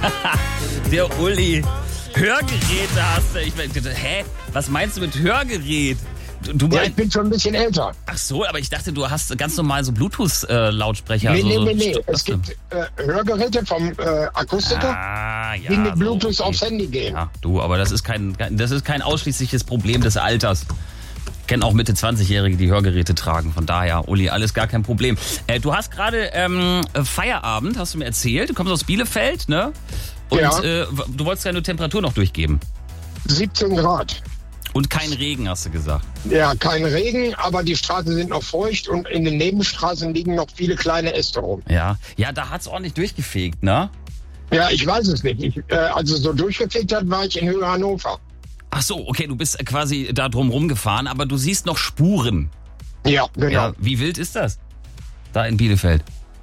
Der Uli. Hörgeräte hast du. Ich meine, was meinst du mit Hörgerät? Ja, ich bin schon ein bisschen älter. Ach so, aber ich dachte, du hast ganz normal so Bluetooth-Lautsprecher. Nee. Es gibt Hörgeräte vom Akustiker, die mit Bluetooth aufs Handy gehen. Ja, aber das ist kein ausschließliches Problem des Alters. Ich kenne auch Mitte 20-Jährige, die Hörgeräte tragen. Von daher, Uli, alles gar kein Problem. Du hast gerade Feierabend, hast du mir erzählt. Du kommst aus Bielefeld, ne? Und ja. Du wolltest ja nur Temperatur noch durchgeben. 17 Grad. Und kein Regen, hast du gesagt. Ja, kein Regen, aber die Straßen sind noch feucht und in den Nebenstraßen liegen noch viele kleine Äste rum. Ja, da hat's ordentlich durchgefegt, ne? Ja, ich weiß es nicht. Also so durchgefegt hat, war ich in Höhe Hannover. Ach so, okay, du bist quasi da drum rumgefahren, aber du siehst noch Spuren. Ja, genau. Ja, wie wild ist das? Da in Bielefeld.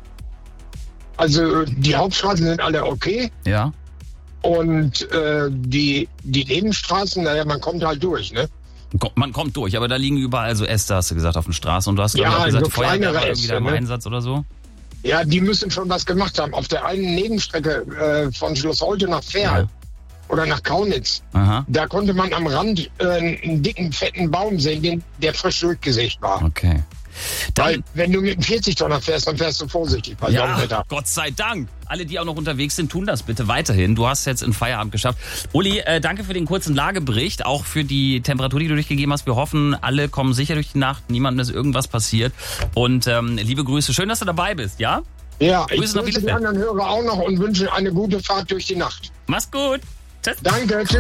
Also die Hauptstraßen sind alle okay. Ja. Und die Nebenstraßen, naja, man kommt halt durch, ne? Man kommt durch, aber da liegen überall so Äste, hast du gesagt, auf den Straßen. Und du hast ja, gesagt, so Feuerwehr war irgendwie Äste, da im ne? Einsatz oder so? Ja, die müssen schon was gemacht haben. Auf der einen Nebenstrecke von Schloss Holte nach Verl oder nach Kaunitz, da konnte man am Rand einen dicken, fetten Baum sehen, der frisch durchgesägt war. Okay. Weil, wenn du mit einem 40-Tonner fährst, dann fährst du vorsichtig bei Sonnenwetter. Gott sei Dank. Alle, die auch noch unterwegs sind, tun das bitte weiterhin. Du hast jetzt in Feierabend geschafft. Uli, danke für den kurzen Lagebericht, auch für die Temperatur, die du durchgegeben hast. Wir hoffen, alle kommen sicher durch die Nacht, niemandem ist irgendwas passiert. Und liebe Grüße, schön, dass du dabei bist, ja? Ja, ich grüße die anderen Hörer auch noch und wünsche eine gute Fahrt durch die Nacht. Mach's gut. Tschüss. Danke, tschüss.